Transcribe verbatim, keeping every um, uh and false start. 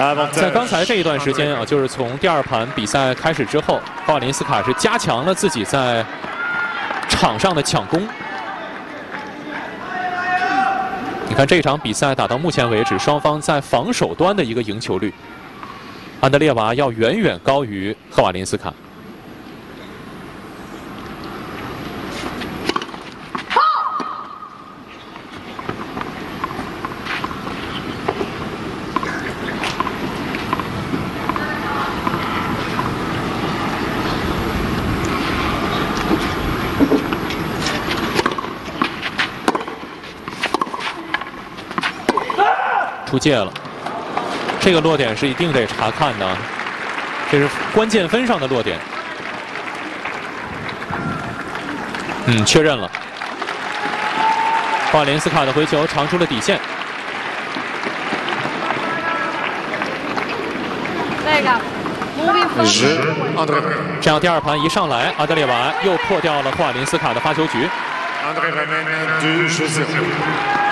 在刚才这一段时间啊，就是从第二盘比赛开始之后，霍瓦林斯卡是加强了自己在场上的抢攻。你看这场比赛打到目前为止，双方在防守端的一个赢球率，安德烈娃要远远高于赫瓦林斯卡。 出界了，这个落点是一定得查看的，这是关键分上的落点。嗯，确认了。霍瓦林斯卡的回球长出了底线。这样第二盘一上来，阿德列娃又破掉了霍瓦林斯卡的发球局。